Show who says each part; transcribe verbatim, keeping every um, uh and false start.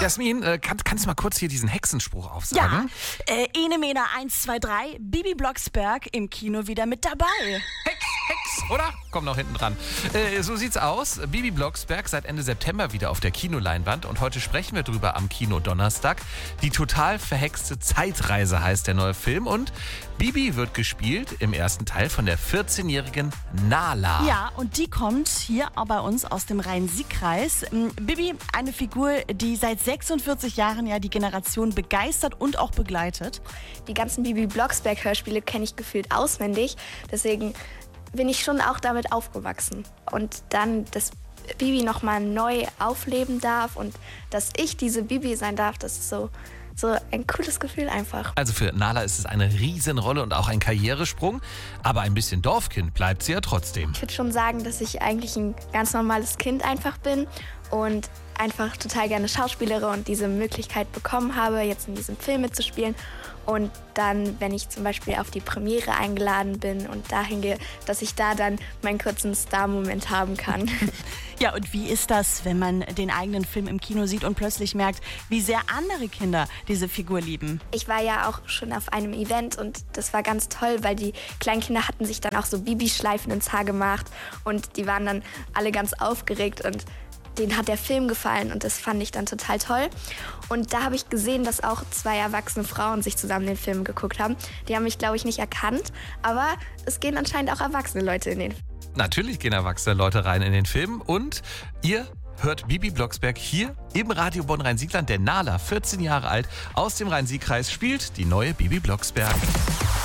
Speaker 1: Jasmin, äh, kann, kannst du mal kurz hier diesen Hexenspruch aufsagen?
Speaker 2: Ja, äh, Ene Mene eins, zwei, drei, Bibi Blocksberg im Kino wieder mit dabei.
Speaker 1: Hex, Hex, oder? Komm noch hinten dran. Äh, so sieht's aus. Bibi Blocksberg seit Ende September wieder auf der Kinoleinwand und heute sprechen wir drüber am Kino Donnerstag. Die total verhexte Zeitreise heißt der neue Film und Bibi wird gespielt im ersten Teil von der vierzehnjährigen Nala.
Speaker 2: Ja, und die kommt hier auch bei uns aus dem Rhein-Sieg-Kreis. Ähm, Bibi, eine Figur, die seit sechsundvierzig Jahren ja die Generation begeistert und auch begleitet.
Speaker 3: Die ganzen Bibi Blocksberg-Hörspiele kenne ich gefühlt auswendig. Deswegen bin ich schon auch damit aufgewachsen. Und dann, dass Bibi nochmal neu aufleben darf und dass ich diese Bibi sein darf, das ist so, so ein cooles Gefühl einfach.
Speaker 1: Also für Nala ist es eine Riesenrolle und auch ein Karrieresprung. Aber ein bisschen Dorfkind bleibt sie ja trotzdem.
Speaker 3: Ich würde schon sagen, dass ich eigentlich ein ganz normales Kind einfach bin und einfach total gerne schauspielere und diese Möglichkeit bekommen habe, jetzt in diesem Film mitzuspielen. Und dann, wenn ich zum Beispiel auf die Premiere eingeladen bin und dahin gehe, dass ich da dann meinen kurzen Star-Moment haben kann.
Speaker 2: Ja, und wie ist das, wenn man den eigenen Film im Kino sieht und plötzlich merkt, wie sehr andere Kinder diese Figur lieben?
Speaker 3: Ich war ja auch schon auf einem Event und das war ganz toll, weil die kleinen Kinder hatten sich dann auch so Bibi-Schleifen ins Haar gemacht und die waren dann alle ganz aufgeregt und denen hat der Film gefallen und das fand ich dann total toll. Und da habe ich gesehen, dass auch zwei erwachsene Frauen sich zusammen den Film geguckt haben. Die haben mich, glaube ich, nicht erkannt, aber es gehen anscheinend auch erwachsene Leute in den Film.
Speaker 1: Natürlich gehen erwachsene Leute rein in den Film und ihr hört Bibi Blocksberg hier im Radio Bonn-Rhein-Siegland. Der Nala, vierzehn Jahre alt, aus dem Rhein-Sieg-Kreis, spielt die neue Bibi Blocksberg.